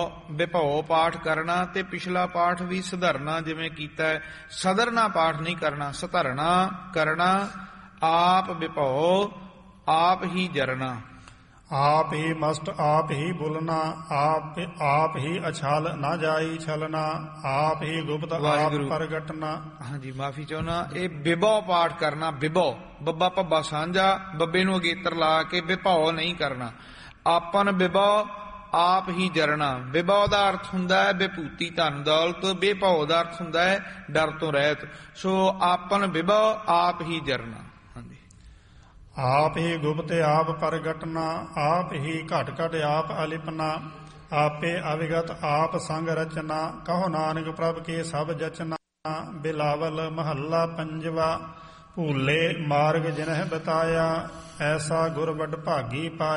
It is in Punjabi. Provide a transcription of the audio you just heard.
ਵਿਭਉ ਪਾਠ ਕਰਨਾ ਤੇ ਪਿਛਲਾ ਪਾਠ ਵੀ ਸੁਧਰਨਾ ਜਿਵੇਂ ਕੀਤਾ ਹੈ। ਸਦਰਨਾ ਪਾਠ ਨਹੀਂ ਕਰਨਾ, ਸਧਰਨਾ ਕਰਨਾ। ਆਪ ਵਿਭਉ ਆਪ ਹੀ ਜਰਨਾ। आप ही मस्त आप ही बोलना, आप ही अछाल ना जाई छलना, आप ही गुप्त आप वाहिगुरु। प्रगटना। ਹਾਂਜੀ ਮਾਫੀ ਚਾਹੁੰਦਾ, ਇਹ ਵਿਭਉ ਪਾਠ ਕਰਨਾ। ਵਿਭਉ ਬੱਬਾ ਭੱਬਾ ਸਾਂਝਾ, ਬੱਬੇ ਨੂੰ ਅਗੇਤਰ ਲਾ ਕੇ ਵਿਭਉ ਨਹੀਂ ਕਰਨਾ। ਆਪਨ ਵਿਭਉ ਆਪ ਹੀ ਜਰਨਾ। ਵਿਭਉ ਦਾ ਅਰਥ ਹੁੰਦਾ ਹੈ ਵਿਭੂਤੀ ਧਨ ਦੌਲਤ, ਵਿਭਉ ਦਾ ਅਰਥ ਹੁੰਦਾ ਹੈ ਡਰ ਤੋਂ ਰਹਿਤ। ਸੋ ਆਪਨ ਵਿਭਉ ਆਪ ਹੀ ਜਰਨਾ। ਹਾਂਜੀ आप ही गुप्त आप प्रगटना, आप ही घट घट आप अलिपना, आपे अविगत आप संग रचना, कहो नानक प्रभ के सब जचना। बिलावल महल्ला पंजवा, भूले मार्ग जिन्ह बताया, ऐसा गुर बड़ भागी पाया।